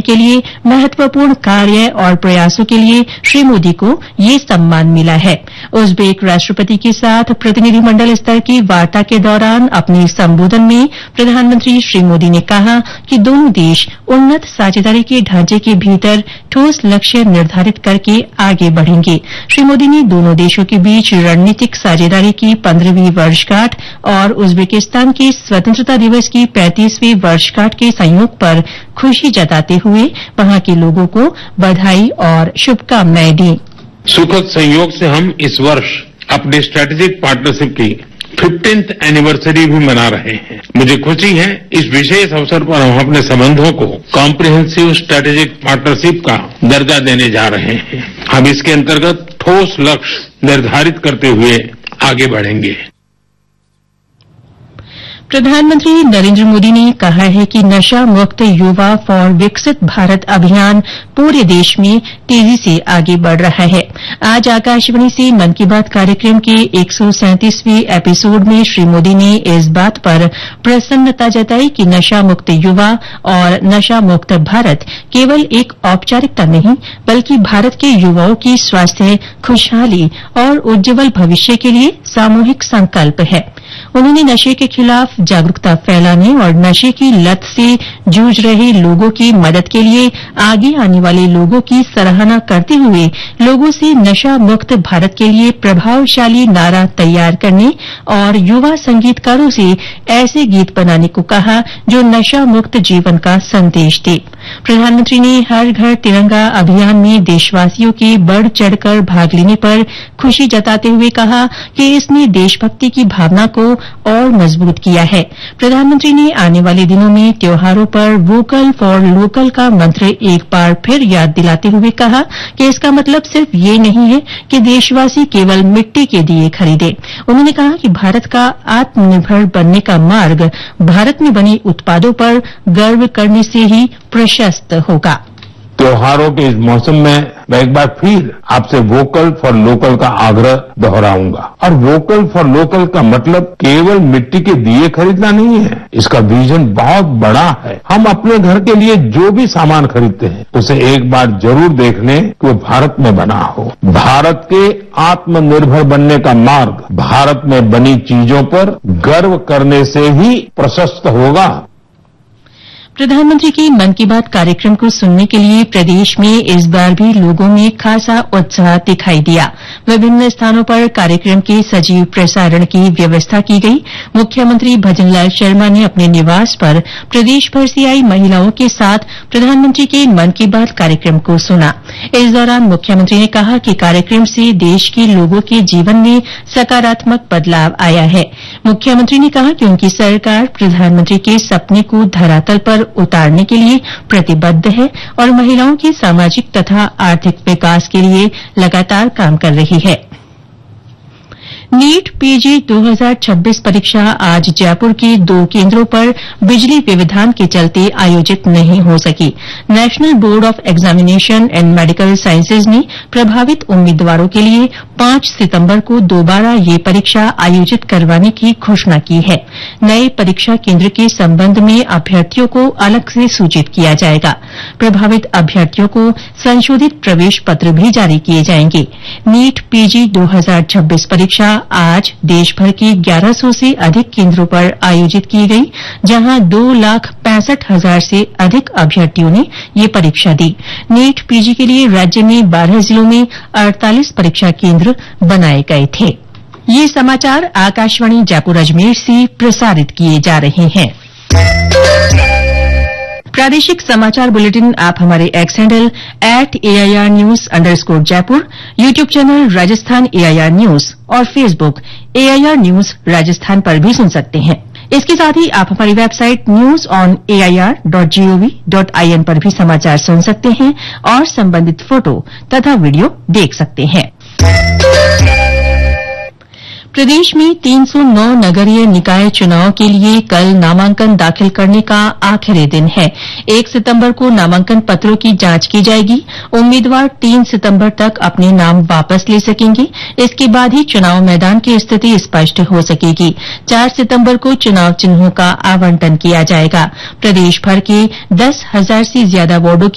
के लिए महत्वपूर्ण कार्य और प्रयासों के लिए श्री मोदी को ये सम्मान मिला है। उज़्बेक राष्ट्रपति के साथ प्रतिनिधिमंडल स्तर की वार्ता के दौरान अपने संबोधन में प्रधानमंत्री श्री मोदी ने कहा कि दोनों देश उन्नत साझेदारी के ढांचे के भीतर ठोस लक्ष्य निर्धारित करके आगे बढ़ेंगे। श्री मोदी ने दोनों देशों के बीच रणनीतिक साझेदारी की 15वीं वर्षगांठ और उज़्बेकिस्तान के स्वतंत्रता दिवस की 35वीं वर्षगांठ के संयोग पर खुशी जताते हुए वहां के लोगों को बधाई और शुभकामनाएं दी। सुखद संयोग से हम इस वर्ष अपनी स्ट्रेटेजिक पार्टनरशिप की 15th एनिवर्सरी भी मना रहे हैं। मुझे खुशी है इस विशेष अवसर पर हम अपने संबंधों को कॉम्प्रिहेंसिव स्ट्रेटेजिक पार्टनरशिप का दर्जा देने जा रहे हैं। हम इसके अंतर्गत ठोस लक्ष्य निर्धारित करते हुए आगे बढ़ेंगे। प्रधानमंत्री नरेंद्र मोदी ने कहा है कि नशा मुक्त युवा फॉर विकसित भारत अभियान पूरे देश में तेजी से आगे बढ़ रहा है। आज आकाशवाणी से मन की बात कार्यक्रम के 137वें एपिसोड में श्री मोदी ने इस बात पर प्रसन्नता जताई कि नशा मुक्त युवा और नशा मुक्त भारत केवल एक औपचारिकता नहीं बल्कि भारत के युवाओं की स्वास्थ्य, खुशहाली और उज्जवल भविष्य के लिए सामूहिक संकल्प है। उन्होंने नशे के खिलाफ जागरूकता फैलाने और नशे की लत से जूझ रहे लोगों की मदद के लिए आगे आने वाले लोगों की सराहना करते हुए लोगों से नशा मुक्त भारत के लिए प्रभावशाली नारा तैयार करने और युवा संगीतकारों से ऐसे गीत बनाने को कहा जो नशा मुक्त जीवन का संदेश दे। प्रधानमंत्री ने हर घर तिरंगा अभियान में देशवासियों के बढ़ चढ़कर भाग लेने पर खुशी जताते हुए कहा कि इसने देशभक्ति की भावना को और मजबूत किया है। प्रधानमंत्री ने आने वाले दिनों में त्योहारों पर वोकल फॉर लोकल का मंत्र एक बार फिर याद दिलाते हुए कहा कि इसका मतलब सिर्फ ये नहीं है कि देशवासी केवल मिट्टी के दिए खरीदें। उन्होंने कहा कि भारत का आत्मनिर्भर बनने का मार्ग भारत में बने उत्पादों पर गर्व करने से ही प्रशस्त होगा। त्योहारों के इस मौसम में मैं एक बार फिर आपसे वोकल फॉर लोकल का आग्रह दोहराऊंगा। और वोकल फॉर लोकल का मतलब केवल मिट्टी के दिए खरीदना नहीं है, इसका विजन बहुत बड़ा है। हम अपने घर के लिए जो भी सामान खरीदते हैं उसे एक बार जरूर देख लें कि वो भारत में बना हो। भारत के आत्मनिर्भर बनने का मार्ग भारत में बनी चीजों पर गर्व करने से ही प्रशस्त होगा। प्रधानमंत्री की मन की बात कार्यक्रम को सुनने के लिए प्रदेश में इस बार भी लोगों में खासा उत्साह दिखाई दिया। विभिन्न स्थानों पर कार्यक्रम के सजीव प्रसारण की व्यवस्था की गई। मुख्यमंत्री भजनलाल शर्मा ने अपने निवास पर प्रदेश भर से आई महिलाओं के साथ प्रधानमंत्री के मन की बात कार्यक्रम को सुना। इस दौरान मुख्यमंत्री ने कहा कि कार्यक्रम से देश के लोगों के जीवन में सकारात्मक बदलाव आया है। मुख्यमंत्री ने कहा कि उनकी सरकार प्रधानमंत्री के सपने को धरातल पर उतारने के लिए प्रतिबद्ध है और महिलाओं के सामाजिक तथा आर्थिक विकास के लिए लगातार काम कर रही है। नीट पीजी 2026 परीक्षा आज जयपुर के 2 केन्द्रों पर बिजली व्यवधान के चलते आयोजित नहीं हो सकी। National board of examination and medical sciences ने प्रभावित उम्मीदवारों के लिए 5 सितंबर को दोबारा ये परीक्षा आयोजित करवाने की घोषणा की है। नए परीक्षा केन्द्र के संबंध में अभ्यर्थियों को अलग से सूचित किया जाएगा। प्रभावित अभ्यर्थियों को संशोधित प्रवेश पत्र भी जारी किए जाएंगे। नीट पीजी 2026 परीक्षा आज देशभर के 1100 से अधिक केन्द्रों पर आयोजित की गई, जहां 2,65,000 से अधिक अभ्यर्थियों ने ये परीक्षा दी। नीट पीजी के लिए राज्य में 12 जिलों में 48 परीक्षा केन्द्र बनाए गए थे। ये समाचार आकाशवाणी जयपुर अजमेर से प्रसारित किए जा रहे हैं। प्रादेशिक समाचार बुलेटिन आप हमारे x handle @AIR News_ Jaipur, YouTube channel Rajasthan AIR news और फेसबुक AIR न्यूज राजस्थान पर भी सुन सकते हैं। इसके साथ ही आप हमारी वेबसाइट newsonair.gov.in पर भी समाचार सुन सकते हैं और संबंधित फोटो तथा वीडियो देख सकते हैं। प्रदेश में 309 नगरीय निकाय चुनाव के लिए कल नामांकन दाखिल करने का आखिरी दिन है। 1 सितंबर को नामांकन पत्रों की जांच की जाएगी। उम्मीदवार 3 सितंबर तक अपने नाम वापस ले सकेंगे। इसके बाद ही चुनाव मैदान की स्थिति स्पष्ट हो सकेगी। 4 सितंबर को चुनाव चिन्हों का आवंटन किया जाएगा। प्रदेश भर के 10,000 से ज्यादा वार्डों